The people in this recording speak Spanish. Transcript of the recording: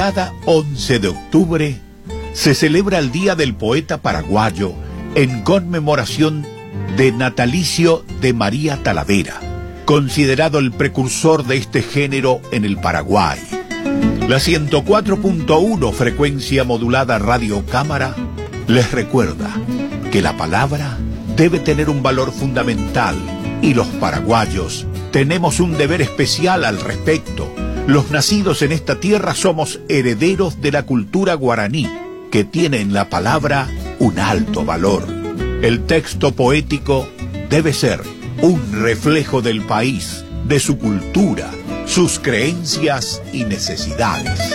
Cada 11 de octubre se celebra el Día del Poeta Paraguayo en conmemoración de natalicio de María Talavera, considerado el precursor de este género en el Paraguay. La 104.1 frecuencia modulada Radio Cámara les recuerda que la palabra debe tener un valor fundamental y los paraguayos tenemos un deber especial al respecto. Los nacidos en esta tierra somos herederos de la cultura guaraní, que tiene en la palabra un alto valor. El texto poético debe ser un reflejo del país, de su cultura, sus creencias y necesidades.